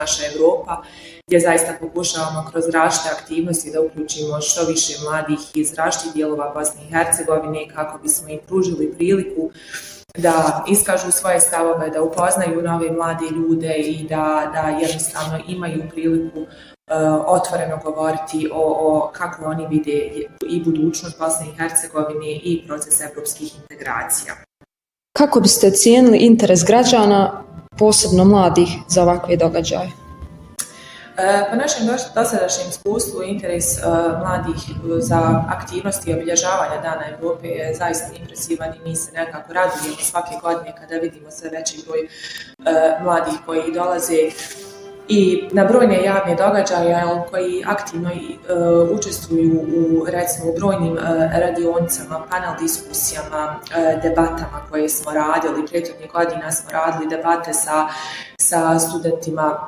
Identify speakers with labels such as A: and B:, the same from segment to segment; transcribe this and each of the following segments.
A: naša Evropa, gdje zaista pokušavamo kroz različite aktivnosti da uključimo što više mladih iz različitih dijelova Bosne i Hercegovine kako bismo im pružili priliku da iskažu svoje stavove, da upoznaju nove mlade ljude i da jednostavno imaju priliku otvoreno govoriti o kako oni vide i budućnost Bosne i Hercegovine i proces evropskih integracija.
B: Kako biste ocijenili interes građana, posebno mladih, za ovakve događaje?
A: Po našem dosadašnjem iskustvu interes mladih za aktivnosti i obilježavanja Dana Evrope je zaista impresivan i mi se nekako radujemo svake godine kada vidimo sve veći broj mladih koji dolaze i na brojne javne događaje koji aktivno učestvuju u, recimo, u brojnim radionicama, panel diskusijama, debatama koje smo radili. Prethodnih godina smo radili debate sa studentima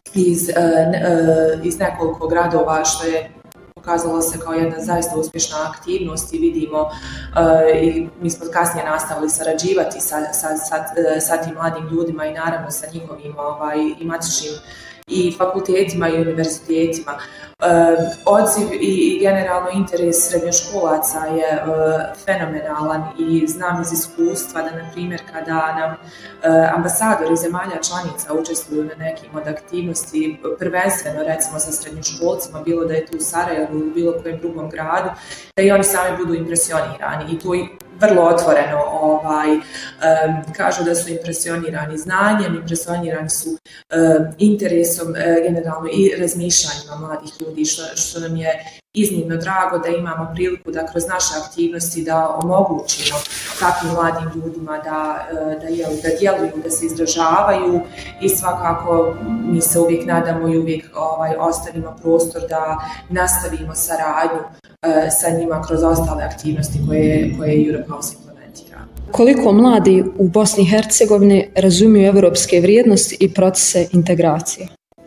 A: iz nekoliko gradova, što je pokazalo se kao jedna zaista uspješna aktivnost i vidimo i mi smo kasnije nastavili sarađivati sa tim mladim ljudima i naravno sa njihovim i matičnim i fakultetima i univerzitetima. Odziv i generalno interes srednjoškolaca je fenomenalan i znam iz iskustva da, na primjer, kada nam ambasadori zemalja članica učestvuju na nekim od aktivnosti, prvenstveno recimo sa srednjoškolcima, bilo da je tu u Sarajevu ili bilo kojem drugom gradu, da i oni sami budu impresionirani i to vrlo otvoreno kažu da su impresionirani znanjem, impresionirani su interesom generalno i razmišljanjima mladih ljudi, što nam je iznimno drago da imamo priliku da kroz naše aktivnosti da omogućimo takvim mladim ljudima da djeluju, da se izražavaju i svakako mi se uvijek nadamo i uvijek ostavimo prostor da nastavimo saradnju sa njima kroz ostale aktivnosti koje Europaus implementira.
B: Koliko mladi u Bosni i Hercegovini razumiju evropske vrijednosti i procese integracije?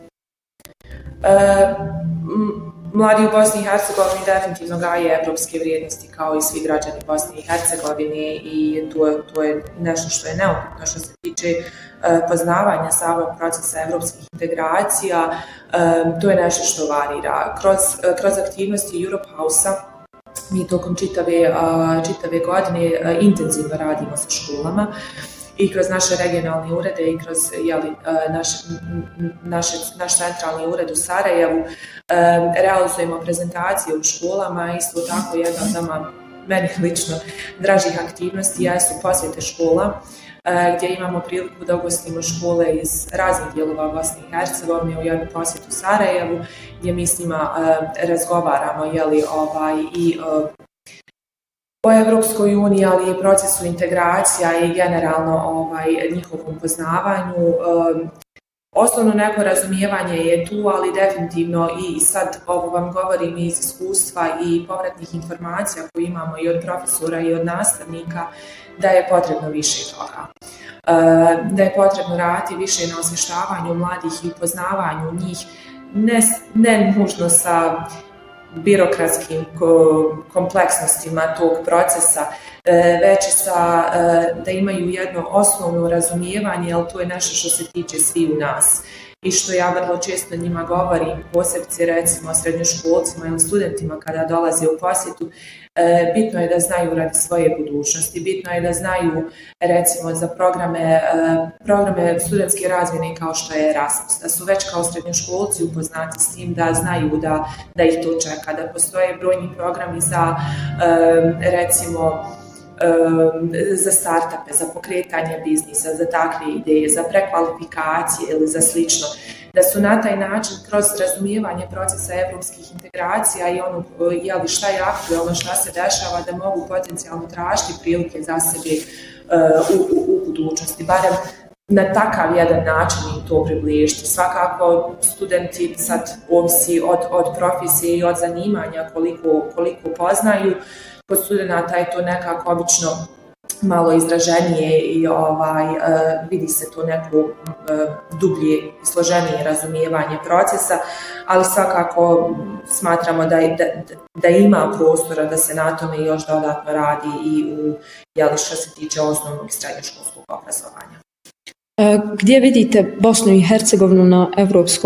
A: Mladi u Bosni i Hercegovini definitivno gaje evropske vrijednosti kao i svi građani Bosne i Hercegovine i to je nešto što je neupitno što se tiče poznavanja samog procesa evropskih integracija. To je nešto što varira. Kroz aktivnosti Europausa mi tokom čitave godine intenzivno radimo sa školama i kroz naše regionalne urede i kroz naš centralni ured u Sarajevu realizujemo prezentacije u školama. Isto tako jedna od nama, meni lično, dražih aktivnosti jesu posjete škola, gdje imamo priliku da ugostimo škole iz raznih dijelova Bosne i Hercegovine u jednu posjetu Sarajevu, gdje mi s njima razgovaramo i o Evropskoj uniji, ali i procesu integracija i generalno njihovom poznavanju. Osnovno neko razumijevanje je tu, ali definitivno i sad ovo vam govorim iz iskustva i povratnih informacija koje imamo i od profesora i od nastavnika, da je potrebno više toga. Da je potrebno raditi više na osvještavanju mladih i upoznavanju njih, ne nužno sa birokratskim kompleksnostima tog procesa, već da imaju jedno osnovno razumijevanje, ali to je nešto što se tiče svi u nas. I što ja vrlo često njima govorim, posebno recimo srednjoškolcima ili studentima kada dolaze u posjetu, bitno je da znaju radi svoje budućnosti, bitno je da znaju recimo za programe studentske razmjene kao što je Erasmus, da su već kao srednjoškolci upoznati s tim, da znaju da ih to čeka, da postoje brojni programi za recimo za startupe, za pokretanje biznisa, za takve ideje, za prekvalifikacije ili za slično. Da su na taj način kroz razumijevanje procesa evropskih integracija i šta je aktualno, šta se dešava, da mogu potencijalno tražiti prilike za sebe u budućnosti. Barem na takav jedan način im to približiti. Svakako studenti sad ovisi od profesije i od zanimanja koliko poznaju. Kod studenata je to nekako obično malo izraženije i vidi se to neko dublje i složenije razumijevanje procesa, ali svakako smatramo da ima prostora da se na tome još dodatno radi i što se tiče osnovnog i srednjoškolskog obrazovanja.
B: Gdje vidite Bosnu i Hercegovinu na europskom